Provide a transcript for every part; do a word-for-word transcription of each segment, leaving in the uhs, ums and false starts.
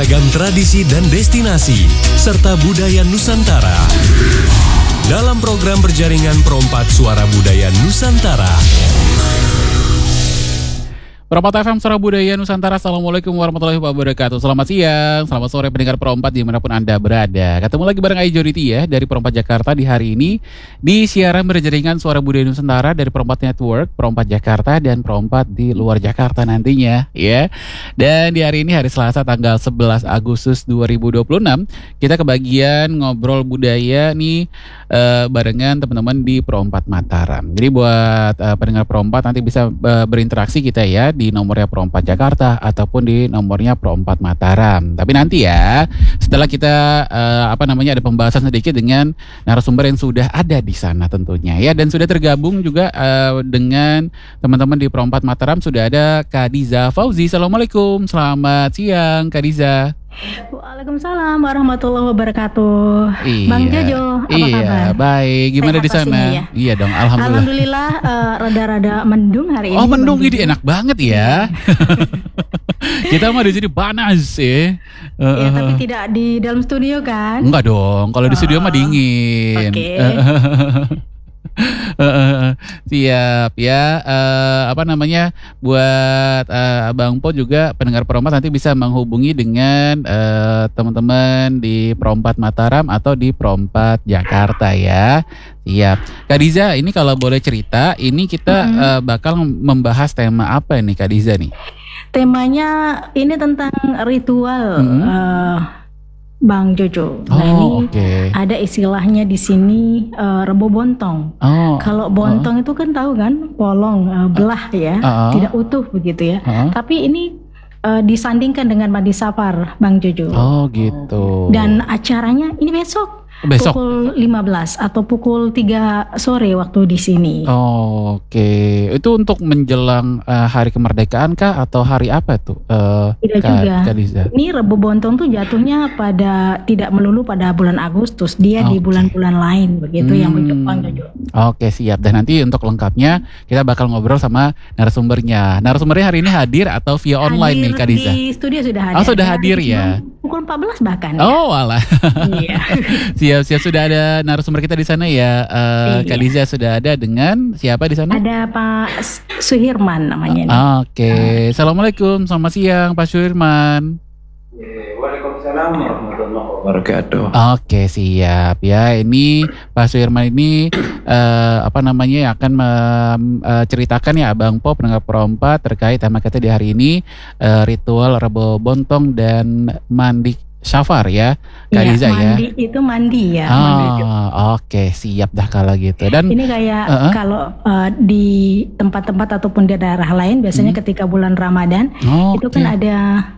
Beragam tradisi dan destinasi, serta budaya Nusantara. Dalam program berjaringan Perompat Suara Budaya Nusantara. Perompat F M Suara Budaya Nusantara. Assalamualaikum warahmatullahi wabarakatuh. Selamat siang, selamat sore pendengar Perompat dimanapun Anda berada. Ketemu lagi bareng Aijoriti ya dari Perompat Jakarta di hari ini di siaran berjaringan Suara Budaya Nusantara dari Perompat Network, Perompat Jakarta dan Perompat di luar Jakarta nantinya ya. Dan di hari ini hari Selasa tanggal sebelas Agustus dua ribu dua puluh enam kita kebagian ngobrol budaya nih uh, barengan teman-teman di Perompat Mataram. Jadi buat uh, pendengar Perompat nanti bisa uh, berinteraksi kita ya di nomornya Perompat Jakarta ataupun di nomornya Perompat Mataram. Tapi nanti ya setelah kita uh, apa namanya ada pembahasan sedikit dengan narasumber yang sudah ada di sana tentunya ya, dan sudah tergabung juga uh, dengan teman-teman di Perompat Mataram sudah ada Khadiza Fauzi. Assalamualaikum, selamat siang Khadiza. Waalaikumsalam warahmatullahi wabarakatuh. Iya, Bang Jojo, apa iya, kabar? Baik. Gimana Sehat di sana? Ya? Iya dong, alhamdulillah. Alhamdulillah uh, rada-rada mendung hari ini. Oh, mendung ini enak banget ya. Kita mah di sini panas ya. Uh, ya, tapi tidak di dalam studio kan? Enggak dong. Kalau di studio mah dingin. Oke. Okay. Uh, siap ya, uh, apa namanya buat uh, Abang Po juga pendengar Perompat nanti bisa menghubungi dengan uh, teman-teman di Perompat Mataram atau di Perompat Jakarta ya. Siap. Khadiza, ini kalau boleh cerita, ini kita mm-hmm. uh, bakal membahas tema apa nih Khadiza nih? Temanya ini tentang ritual. Mm-hmm. uh, Bang Jojo. Nah, oh, ini okay. ada istilahnya di sini uh, rebo bontong. Oh, Kalau bontong uh. itu kan tahu kan, polong, uh, belah ya, uh. tidak utuh begitu ya. Uh. Tapi ini uh, disandingkan dengan mandi safar, Bang Jojo. Oh, gitu. Dan acaranya ini besok. Besok pukul lima belas atau pukul tiga sore waktu di sini. Oh, oke. Okay. Itu untuk menjelang uh, hari kemerdekaan kah atau hari apa tuh? Uh, Tidak Ka- juga. Khadiza. Ini Rebo Bontong tuh jatuhnya pada tidak melulu pada bulan Agustus, dia okay. di bulan-bulan lain begitu hmm. yang Jepang Jojo. Oke, okay, siap. Dan nanti untuk lengkapnya kita bakal ngobrol sama narasumbernya. Narasumbernya hari ini hadir atau via online hadir nih Khadiza? Di studio sudah hadir. Oh, sudah hadir ya. Pukul empat belas bahkan. Oh, alah. Iya. Siap-siap sudah ada narasumber kita di sana ya. Uh, iya. Khadiza sudah ada dengan siapa di sana? Ada Pak Suhirman namanya. Uh, Oke. Okay. Assalamualaikum. Selamat siang Pak Suhirman. Waalaikumsalam warahmatullahi wabarakatuh. Oke, siap ya. Ini Pak Suhirman ini uh, apa namanya akan menceritakan uh, ya Abang Po pendengar Perompat terkait tema kita di hari ini uh, ritual Rebo Bontong dan mandi safar ya, Khadiza ya. Mandi itu mandi ya. Oh, mandi. Oke, siap dah kalau gitu. Dan ini kayak uh-uh. kalau uh, di tempat-tempat ataupun di daerah lain biasanya hmm. ketika bulan Ramadan oh, itu okay. kan ada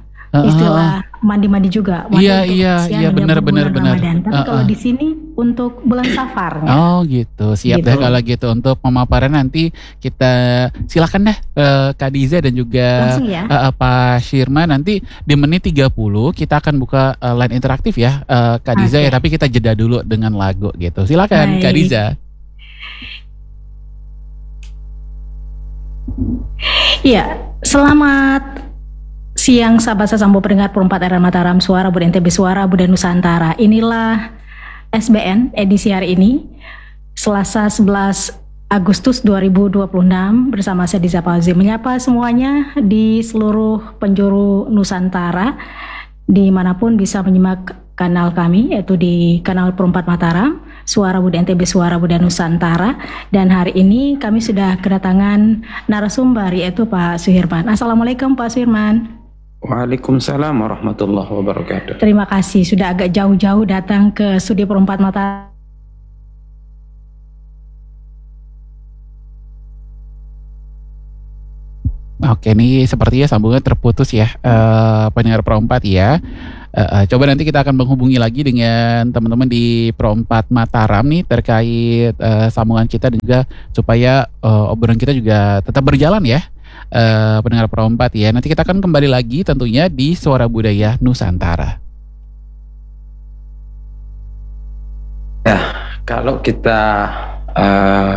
istilah uh-huh. mandi-mandi juga. Mandi iya iya iya benar-benar benar. Tapi uh-uh. kalau di sini untuk bulan safar. Oh gitu, siap gitu. Deh kalau gitu. Untuk pemaparan nanti kita silakan deh uh, Khadiza dan juga ya? uh, Pak Syirman nanti di menit tiga puluh kita akan buka uh, line interaktif ya uh, Khadiza okay. ya, tapi kita jeda dulu dengan lagu gitu. Silakan Hai. Khadiza. Iya, selamat siang sahabat sesambo pendengar Perompat R M Mataram Suara Budaya N T B Suara Budaya Nusantara. Inilah S B N edisi hari ini Selasa sebelas Agustus dua ribu dua puluh enam bersama saya Khadiza Fauzi menyapa semuanya di seluruh penjuru Nusantara dimanapun bisa menyimak kanal kami yaitu di kanal Perompat Mataram Suara Budaya N T B Suara Budaya Nusantara. Dan hari ini kami sudah kedatangan narasumber yaitu Pak Suhirman. Assalamualaikum Pak Suhirman. Waalaikumsalam warahmatullahi wabarakatuh. Terima kasih sudah agak jauh-jauh datang ke studio Perompat Mataram. Oke, ini sepertinya sambungan terputus ya, uh, pendengar Perompat ya. Uh, uh, coba nanti kita akan menghubungi lagi dengan teman-teman di Perompat Mataram nih terkait uh, sambungan kita dan juga supaya uh, obrolan kita juga tetap berjalan ya. Uh, pendengar Perompat ya. Nanti kita akan kembali lagi tentunya di Suara Budaya Nusantara. Ya, kalau kita uh,